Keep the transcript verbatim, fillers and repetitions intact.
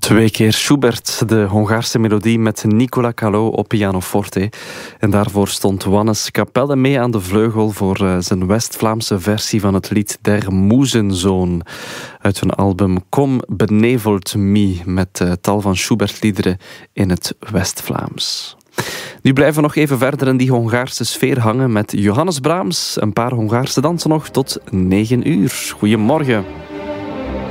Twee keer Schubert, de Hongaarse melodie met Nicola Calot op pianoforte. En daarvoor stond Wannes Capelle mee aan de vleugel voor uh, zijn West-Vlaamse versie van het lied Der Moezenzoon. Uit hun album Kom benevelt me, met uh, tal van Schubert-liederen in het West-Vlaams. Nu blijven we nog even verder in die Hongaarse sfeer hangen met Johannes Brahms. Een paar Hongaarse dansen nog tot negen uur. Goedemorgen.